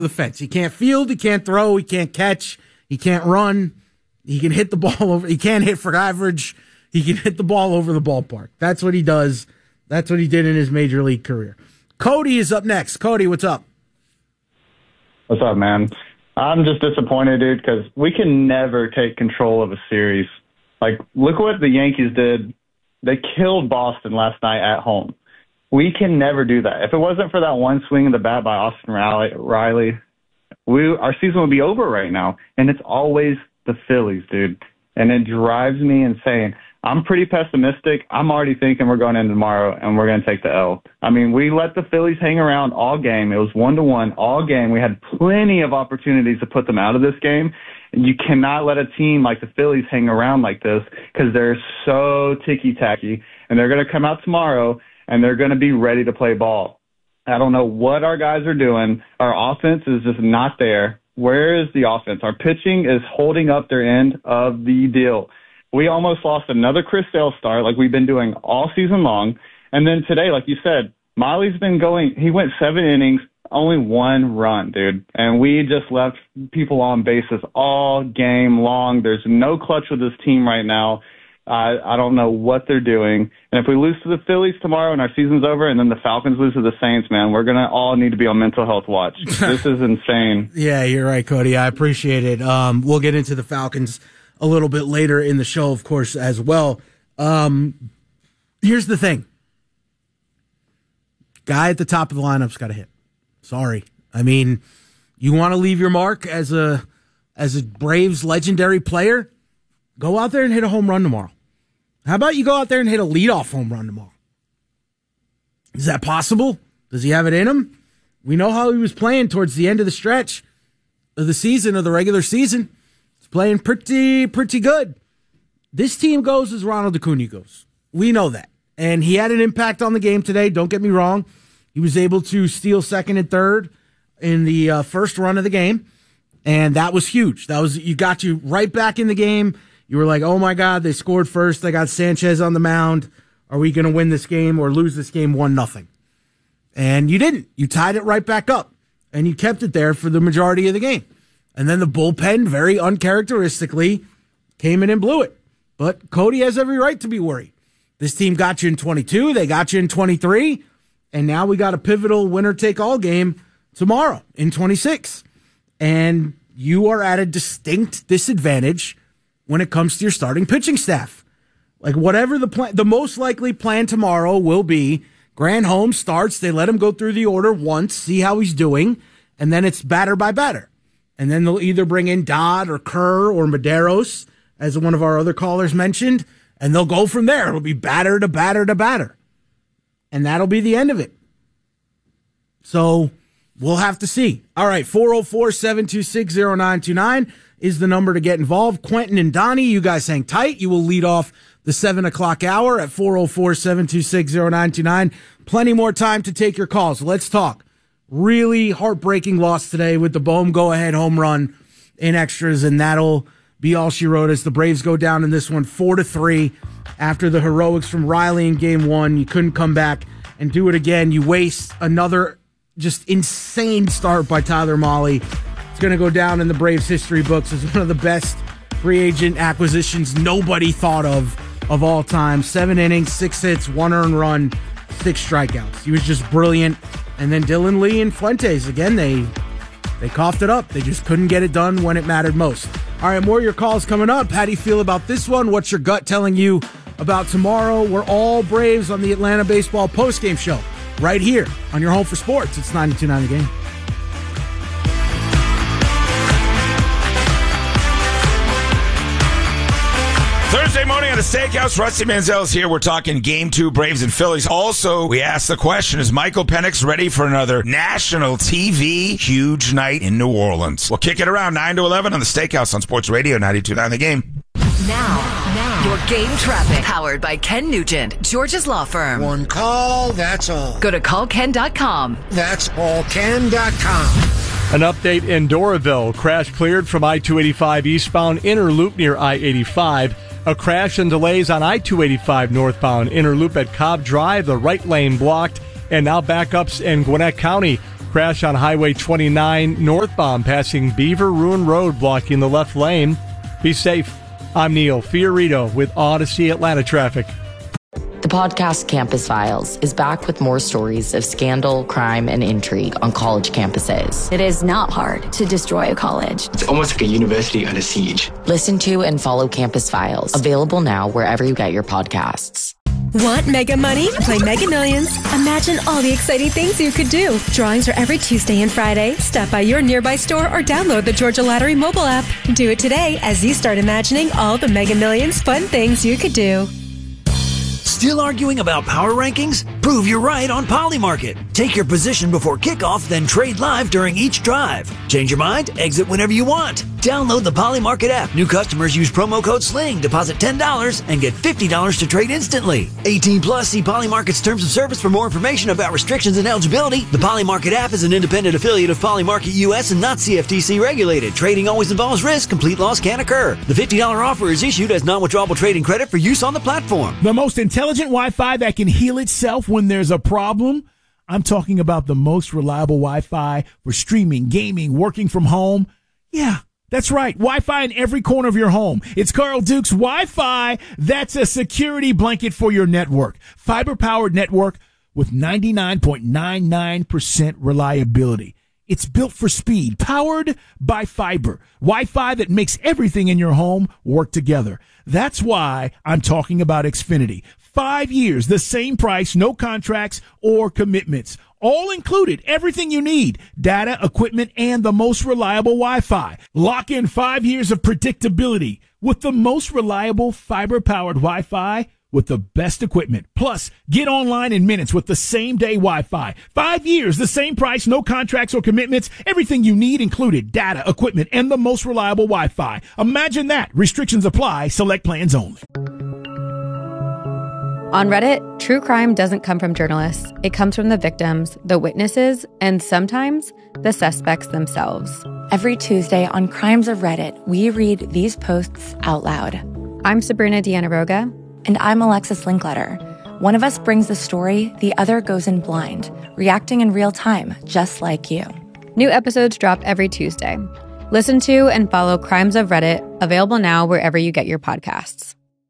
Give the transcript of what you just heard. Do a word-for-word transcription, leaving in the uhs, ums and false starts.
the fence. He can't field, he can't throw, he can't catch, he can't run. He can hit the ball over. He can't hit for average. He can hit the ball over the ballpark. That's what he does. That's what he did in his major league career. Cody is up next. Cody, what's up? What's up, man? I'm just disappointed, dude, because we can never take control of a series. Like, look what the Yankees did. They killed Boston last night at home. We can never do that. If it wasn't for that one swing of the bat by Austin Riley, we our season would be over right now. And it's always the Phillies, dude. And it drives me insane. I'm pretty pessimistic. I'm already thinking we're going in tomorrow and we're going to take the L. I mean, we let the Phillies hang around all game. It was one to one all game. We had plenty of opportunities to put them out of this game. And you cannot let a team like the Phillies hang around like this because they're so ticky-tacky. And they're going to come out tomorrow and they're going to be ready to play ball. I don't know what our guys are doing. Our offense is just not there. Where is the offense? Our pitching is holding up their end of the deal. We almost lost another Chris Sale start like we've been doing all season long. And then today, like you said, Miley's been going, he went seven innings, only one run, dude. And we just left people on bases all game long. There's no clutch with this team right now. I, I don't know what they're doing. And if we lose to the Phillies tomorrow and our season's over and then the Falcons lose to the Saints, man, we're going to all need to be on mental health watch. This is insane. Yeah, you're right, Cody. I appreciate it. Um, we'll get into the Falcons a little bit later in the show, of course, as well. Um, here's the thing. Guy at the top of the lineup's got to hit. Sorry. I mean, you want to leave your mark as a as a Braves legendary player? Go out there and hit a home run tomorrow. How about you go out there and hit a leadoff home run tomorrow? Is that possible? Does he have it in him? We know how he was playing towards the end of the stretch of the season, of the regular season. He's playing pretty, pretty good. This team goes as Ronald Acuna goes. We know that. And he had an impact on the game today. Don't get me wrong. He was able to steal second and third in the uh, first run of the game. And that was huge. That was, you got you right back in the game. You were like, oh my God, they scored first. They got Sanchez on the mound. Are we going to win this game or lose this game one nothing? And you didn't. You tied it right back up. And you kept it there for the majority of the game. And then the bullpen, very uncharacteristically, came in and blew it. But Cody has every right to be worried. This team got you in twenty-two. They got you in twenty-three. And now we got a pivotal winner-take-all game tomorrow in twenty-six. And you are at a distinct disadvantage when it comes to your starting pitching staff. Like whatever the plan, the most likely plan tomorrow will be Granholm starts, they let him go through the order once, see how he's doing, and then it's batter by batter. And then they'll either bring in Dodd or Kerr or Medeiros, as one of our other callers mentioned, and they'll go from there. It'll be batter to batter to batter. And that'll be the end of it. So we'll have to see. All right, four oh four, seven two six, oh nine two nine is the number to get involved. Quentin and Donnie, you guys hang tight. You will lead off the seven o'clock hour at four oh four, seven two six, oh nine two nine. Plenty more time to take your calls. Let's talk. Really heartbreaking loss today with the Bohm go-ahead home run in extras, and that'll be all she wrote as the Braves go down in this one four to three after the heroics from Riley in game one. You couldn't come back and do it again. You waste another just insane start by Tyler Mahle. It's going to go down in the Braves history books as one of the best free agent acquisitions nobody thought of of all time. Seven innings, six hits, one earned run, six strikeouts. He was just brilliant. And then Dylan Lee and Fuentes, again, they they coughed it up. They just couldn't get it done when it mattered most. All right, more of your calls coming up. How do you feel about this one? What's your gut telling you about tomorrow? We're all Braves on the Atlanta Baseball postgame show right here on your home for sports. It's ninety-two point nine The Game. Thursday morning at the Steakhouse, Rusty Manziel's here. We're talking Game two, Braves and Phillies. Also, we asked the question, is Michael Penix ready for another national T V huge night in New Orleans? We'll kick it around nine to eleven on the Steakhouse on Sports Radio ninety-two point nine The Game. Now, now, your game traffic, powered by Ken Nugent, George's Law Firm. One call, that's all. Go to call ken dot com. That's all ken dot com. An update in Doraville. Crash cleared from I two eighty-five eastbound inner loop near I eighty-five. A crash and delays on I two eighty-five northbound inner loop at Cobb Drive. The right lane blocked. And now backups in Gwinnett County. Crash on Highway twenty-nine northbound passing Beaver Ruin Road, blocking the left lane. Be safe. I'm Neil Fiorito with Odyssey Atlanta Traffic. The podcast Campus Files is back with more stories of scandal, crime, and intrigue on college campuses. It is not hard to destroy a college. It's almost like a university under siege. Listen to and follow Campus Files, available now wherever you get your podcasts. Want mega money? Play Mega Millions. Imagine all the exciting things you could do. Drawings are every Tuesday and Friday. Stop by your nearby store or download the Georgia Lottery mobile app. Do it today as you start imagining all the Mega Millions fun things you could do. Still arguing about power rankings? Prove you're right on Polymarket. Take your position before kickoff, then trade live during each drive. Change your mind? Exit whenever you want. Download the Polymarket app. New customers use promo code SLING, deposit ten dollars, and get fifty dollars to trade instantly. eighteen plus, see Polymarket's terms of service for more information about restrictions and eligibility. The Polymarket app is an independent affiliate of Polymarket U S and not C F T C regulated. Trading always involves risk. Complete loss can occur. The fifty dollars offer is issued as non-withdrawable trading credit for use on the platform. The most intelligent Wi-Fi that can heal itself when there's a problem. I'm talking about the most reliable Wi-Fi for streaming, gaming, working from home. Yeah, that's right. Wi-Fi in every corner of your home. It's Carl Duke's Wi-Fi. That's a security blanket for your network. Fiber-powered network with ninety-nine point nine nine percent reliability. It's built for speed, powered by fiber. Wi-Fi that makes everything in your home work together. That's why I'm talking about Xfinity. Five years, the same price, no contracts or commitments. All included, everything you need, data, equipment, and the most reliable Wi-Fi. Lock in five years of predictability with the most reliable fiber-powered Wi-Fi with the best equipment. Plus, get online in minutes with the same-day Wi-Fi. Five years, the same price, no contracts or commitments. Everything you need included, data, equipment, and the most reliable Wi-Fi. Imagine that. Restrictions apply. Select plans only. On Reddit, true crime doesn't come from journalists. It comes from the victims, the witnesses, and sometimes the suspects themselves. Every Tuesday on Crimes of Reddit, we read these posts out loud. I'm Sabrina Dianaroga. And I'm Alexis Linkletter. One of us brings the story, the other goes in blind, reacting in real time, just like you. New episodes drop every Tuesday. Listen to and follow Crimes of Reddit, available now wherever you get your podcasts.